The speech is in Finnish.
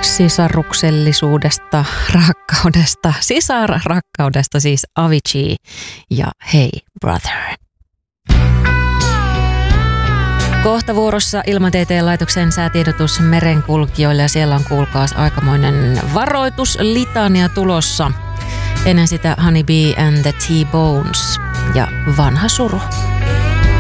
sisaruksellisuudesta, rakkaudesta, sisarrakkaudesta siis Avicii ja Hey Brother. Kohta vuorossa Ilmatieteen laitoksen säätiedotus merenkulkijoille ja siellä on kuulkaas aikamoinen varoituslitania tulossa. Ennen sitä Honey Bee and the T-Bones ja Vanha suru.